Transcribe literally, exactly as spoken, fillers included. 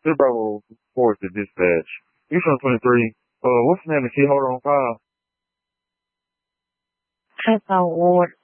This Bravo four to dispatch. Eastern twenty-three. Uh, what's the name of the key holder on file? Crystal Ward.